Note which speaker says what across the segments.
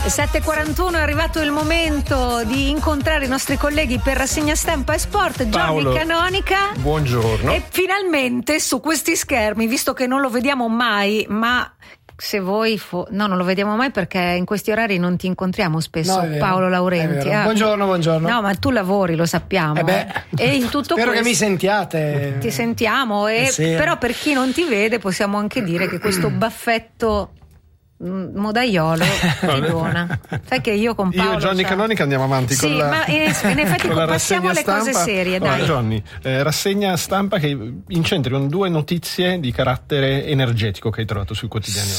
Speaker 1: 7:41 è arrivato il momento di incontrare i nostri colleghi per rassegna stampa e sport. Gianni Canonica.
Speaker 2: Buongiorno.
Speaker 1: E finalmente su questi schermi, visto che non lo vediamo mai, ma se voi non lo vediamo mai perché in questi orari non ti incontriamo spesso, no, Paolo Laurenti.
Speaker 3: Buongiorno.
Speaker 1: No, ma tu lavori, lo sappiamo. E in tutto
Speaker 3: spero che mi sentiate.
Speaker 1: Ti sentiamo, però per chi non ti vede possiamo anche dire che questo baffetto modaiolo ti dona. Sai che io con Paolo
Speaker 2: e Gianni Canonica andiamo avanti con la
Speaker 1: ma in effetti passiamo alle cose serie, dai.
Speaker 2: Gianni, rassegna stampa che incentra con due notizie di carattere energetico che hai trovato sui quotidiani.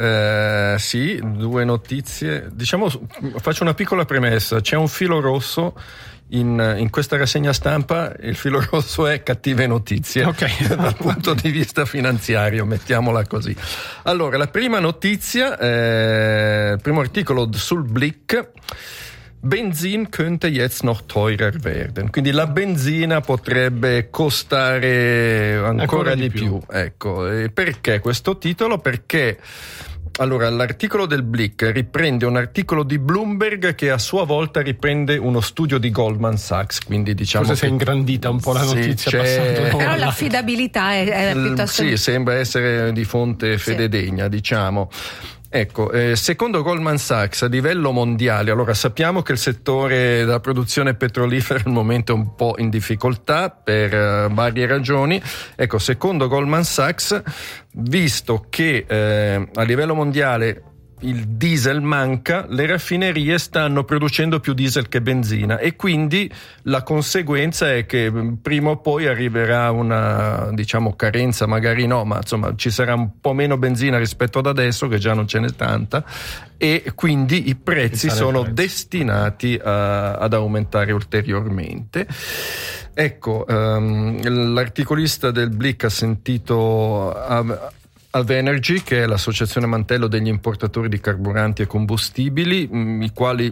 Speaker 4: Sì, due notizie. Diciamo, faccio una piccola premessa. C'è un filo rosso in questa rassegna stampa. Il filo rosso è cattive notizie, dal punto di vista finanziario, mettiamola così. Allora, la prima notizia, il primo articolo sul Blick: Benzin könnte jetzt noch teurer werden. Quindi la benzina potrebbe costare ancora di più. Ecco, e perché questo titolo? Perché allora, l'articolo del Blick riprende un articolo di Bloomberg che a sua volta riprende uno studio di Goldman Sachs, quindi diciamo
Speaker 2: forse si è ingrandita un po' la notizia passando.
Speaker 1: Però l'affidabilità è piuttosto...
Speaker 4: Sì, sembra essere di fonte fededegna, diciamo. Ecco, secondo Goldman Sachs a livello mondiale, allora sappiamo che il settore della produzione petrolifera al momento è un po' in difficoltà per varie ragioni. Ecco, secondo Goldman Sachs, visto che a livello mondiale il diesel manca, le raffinerie stanno producendo più diesel che benzina e quindi la conseguenza è che prima o poi arriverà una, diciamo, carenza, magari no, ma insomma ci sarà un po' meno benzina rispetto ad adesso, che già non ce n'è tanta, e quindi i prezzi sono destinati ad aumentare ulteriormente. Ecco, l'articolista del Blick ha sentito Alvenergy, che è l'associazione mantello degli importatori di carburanti e combustibili, i quali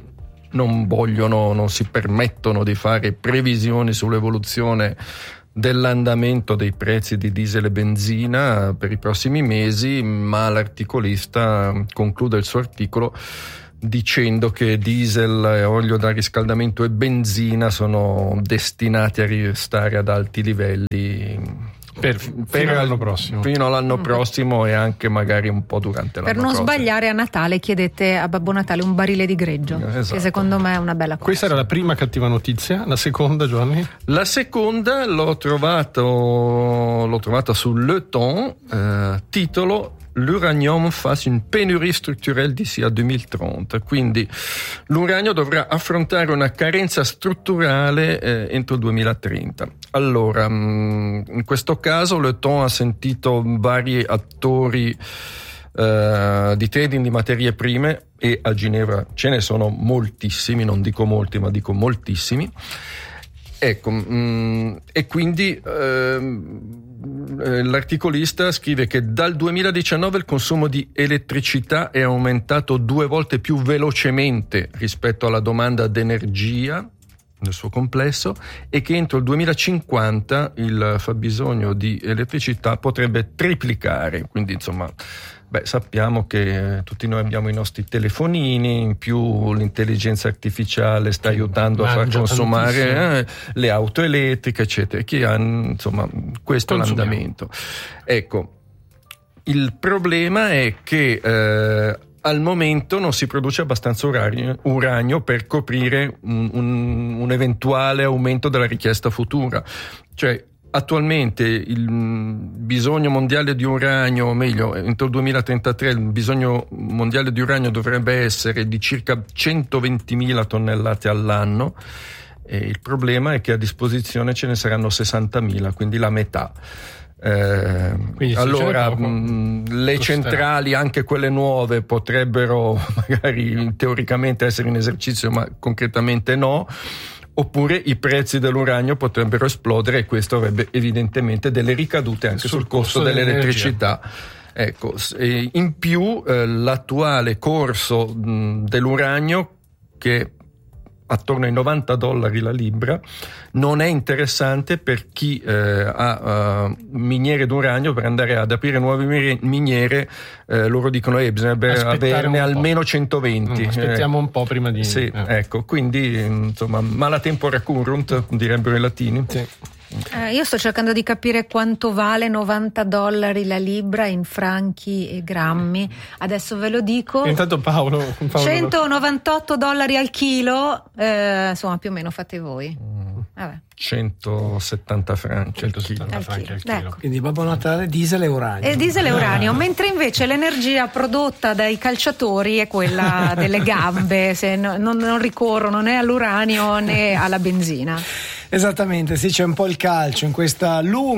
Speaker 4: non si permettono di fare previsioni sull'evoluzione dell'andamento dei prezzi di diesel e benzina per i prossimi mesi, ma l'articolista conclude il suo articolo dicendo che diesel, olio da riscaldamento e benzina sono destinati a restare ad alti livelli
Speaker 2: fino all'anno prossimo.
Speaker 4: Fino all'anno prossimo e anche magari un po' durante l'anno prossimo.
Speaker 1: Per non sbagliare, a Natale chiedete a Babbo Natale un barile di greggio, che secondo me è una bella cosa.
Speaker 2: Questa era la prima cattiva notizia. La seconda, Giovanni?
Speaker 4: La seconda l'ho trovata su Le Temps, titolo: L'uranium face une pénurie structurelle d'ici a 2030, quindi l'uranio dovrà affrontare una carenza strutturale entro il 2030. Allora, in questo caso Le Temps ha sentito vari attori di trading di materie prime, e a Ginevra ce ne sono moltissimi, non dico molti ma dico moltissimi. Ecco, e quindi l'articolista scrive che dal 2019 il consumo di elettricità è aumentato 2 volte più velocemente rispetto alla domanda d'energia nel suo complesso, e che entro il 2050 il fabbisogno di elettricità potrebbe triplicare. Quindi insomma, sappiamo che tutti noi abbiamo i nostri telefonini, in più l'intelligenza artificiale sta aiutando a far consumare le auto elettriche, eccetera, che hanno, insomma, questo è l'andamento. Ecco, il problema è che al momento non si produce abbastanza uranio per coprire un eventuale aumento della richiesta futura. Cioè, attualmente il bisogno mondiale di uranio, o meglio, entro il 2033 il bisogno mondiale di uranio dovrebbe essere di circa 120.000 tonnellate all'anno, e il problema è che a disposizione ce ne saranno 60.000, quindi la metà. Allora le centrali, anche quelle nuove, potrebbero magari teoricamente essere in esercizio, ma concretamente no. Oppure i prezzi dell'uranio potrebbero esplodere, e questo avrebbe evidentemente delle ricadute anche sul costo dell'elettricità. Ecco, in più l'attuale corso dell'uranio, che attorno ai $90 la libra. Non è interessante per chi ha miniere d'uranio, per andare ad aprire nuove miniere. Loro dicono bisognerebbe averne almeno 120.
Speaker 2: Aspettiamo un po' prima di...
Speaker 4: Sì, ecco, quindi insomma, mala tempora currunt, direbbero i latini.
Speaker 2: Sì.
Speaker 1: Io sto cercando di capire quanto vale $90 la libra in franchi e grammi. Adesso ve lo dico.
Speaker 2: Intanto Paolo
Speaker 1: $198 al chilo, insomma più o meno fate voi. Vabbè.
Speaker 4: 170 franchi al chilo.
Speaker 1: Ecco.
Speaker 3: Quindi Babbo Natale, diesel e uranio.
Speaker 1: E diesel e uranio, mentre invece l'energia prodotta dai calciatori è quella delle gambe, se non ricorrono né all'uranio né alla benzina.
Speaker 3: Esattamente, sì, c'è un po' il calcio in questa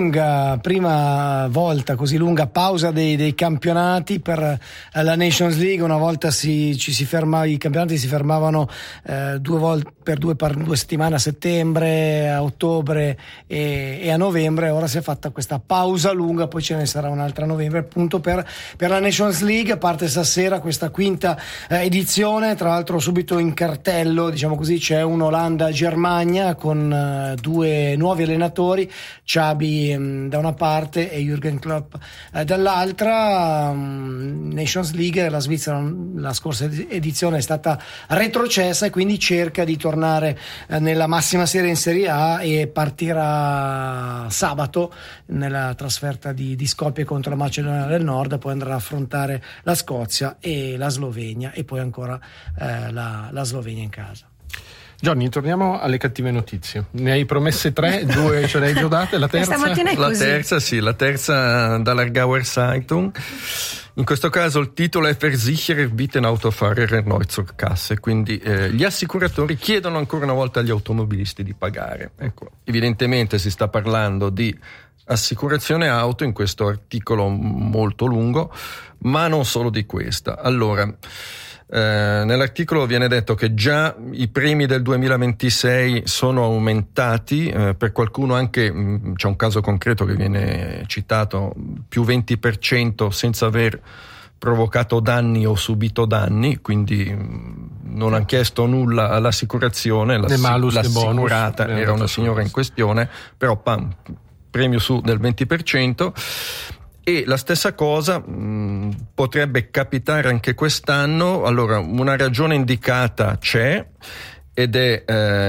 Speaker 3: prima volta così lunga pausa dei campionati per la Nations League. Una volta i campionati si fermavano due volte per due settimane, a settembre, a ottobre e a novembre. Ora si è fatta questa pausa lunga, poi ce ne sarà un'altra a novembre appunto per la Nations League. Parte stasera questa quinta edizione, tra l'altro subito in cartello, diciamo così, c'è un Olanda-Germania con due nuovi allenatori, Xabi da una parte e Jürgen Klopp dall'altra. Nations League, la Svizzera la scorsa edizione è stata retrocessa e quindi cerca di tornare nella massima serie in Serie A e partirà sabato nella trasferta di Skopje contro la Macedonia del Nord, poi andrà a affrontare la Scozia e la Slovenia e poi ancora la Slovenia in casa.
Speaker 2: Johnny, torniamo alle cattive notizie. Ne hai promesse 3, 2 ce le hai già date, la terza?
Speaker 1: Stamattina è così.
Speaker 4: La terza dall'Aargauer Zeitung. In questo caso il titolo è Versicherer bieten Autofahrer erneut zur Kasse, quindi gli assicuratori chiedono ancora una volta agli automobilisti di pagare. Ecco, evidentemente si sta parlando di assicurazione auto in questo articolo molto lungo, ma non solo di questa. Allora, nell'articolo viene detto che già i premi del 2026 sono aumentati, per qualcuno anche c'è un caso concreto che viene citato, più 20% senza aver provocato danni o subito danni, quindi non hanno chiesto nulla all'assicurazione, l'assicurata era una signora in questione, però premio su del 20%. E la stessa cosa potrebbe capitare anche quest'anno. Allora, una ragione indicata c'è ed è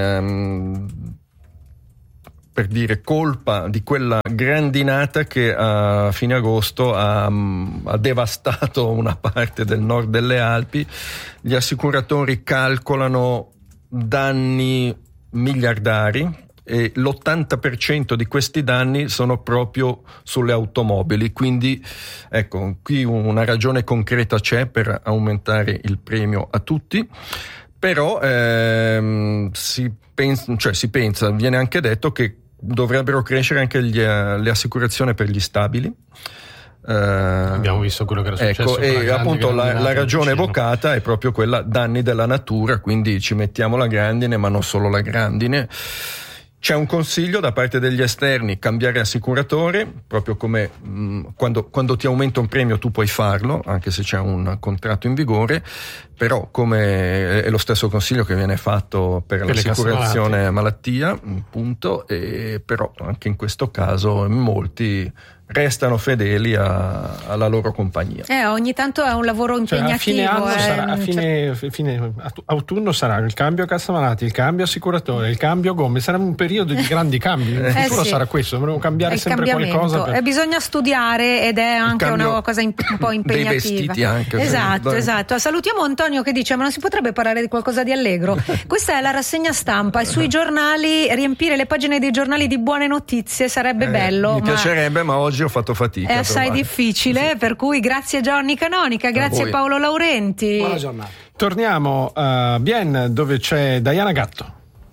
Speaker 4: per dire colpa di quella grandinata che a fine agosto ha devastato una parte del nord delle Alpi. Gli assicuratori calcolano danni miliardari e l'80% di questi danni sono proprio sulle automobili, quindi ecco, qui una ragione concreta c'è per aumentare il premio a tutti, però si pensa, viene anche detto che dovrebbero crescere anche le assicurazioni per gli stabili.
Speaker 2: Abbiamo visto quello che era successo.
Speaker 4: Ecco, e appunto la ragione evocata è proprio quella danni della natura, quindi ci mettiamo la grandine, ma non solo la grandine. C'è un consiglio da parte degli esterni: cambiare assicuratore, proprio come quando ti aumenta un premio tu puoi farlo, anche se c'è un contratto in vigore, però come è lo stesso consiglio che viene fatto per l'assicurazione malattia, punto, e però anche in questo caso molti restano fedeli alla loro compagnia.
Speaker 1: Ogni tanto è un lavoro impegnativo.
Speaker 2: A fine autunno sarà il cambio cassa malati, il cambio assicuratore, il cambio gomme, sarà un periodo di grandi cambi. Il futuro sarà questo, dovremo cambiare sempre qualcosa.
Speaker 1: E bisogna studiare ed è anche una cosa un po' impegnativa.
Speaker 4: Dei vestiti anche.
Speaker 1: Esatto. Salutiamo Antonio che dice: ma non si potrebbe parlare di qualcosa di allegro? Questa è la rassegna stampa e sui giornali, riempire le pagine dei giornali di buone notizie sarebbe bello.
Speaker 4: Mi piacerebbe, ma oggi ho fatto fatica.
Speaker 1: È assai difficile, per cui grazie Gianni Canonica, grazie Paolo Laurenti.
Speaker 3: Buona giornata.
Speaker 2: Torniamo a Bienne, dove c'è Diana Gatto.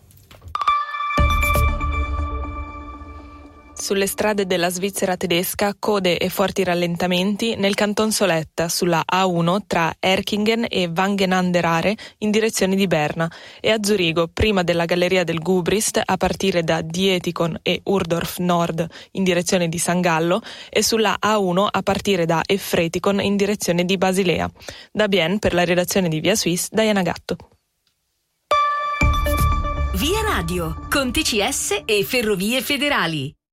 Speaker 5: Sulle strade della Svizzera tedesca, code e forti rallentamenti nel canton Soletta, sulla A1 tra Erkingen e Wangen-an-der-Aare in direzione di Berna, e a Zurigo, prima della galleria del Gubrist a partire da Dietikon e Urdorf Nord in direzione di San Gallo, e sulla A1 a partire da Effretikon in direzione di Basilea. Da Bienne, per la redazione di Via Suisse, Diana Gatto.
Speaker 6: Via Radio, con TCS e Ferrovie Federali.